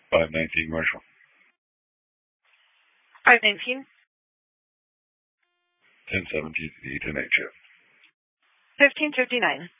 519 Marshall. 519. 1017 to the E10H. 1559.